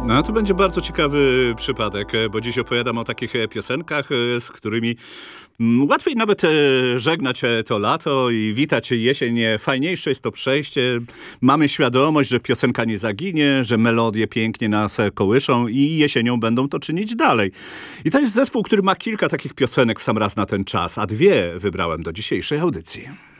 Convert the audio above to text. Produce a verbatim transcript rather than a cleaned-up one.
No to będzie bardzo ciekawy przypadek, e, bo dziś opowiadam o takich e, piosenkach, e, z którymi mm, łatwiej nawet e, żegnać e, to lato i witać jesień. E, Fajniejsze jest to przejście. Mamy świadomość, że piosenka nie zaginie, że melodie pięknie nas e, kołyszą i jesienią będą to czynić dalej. I to jest zespół, który ma kilka takich piosenek w sam raz na ten czas, a dwie wybrałem do dzisiejszej audycji.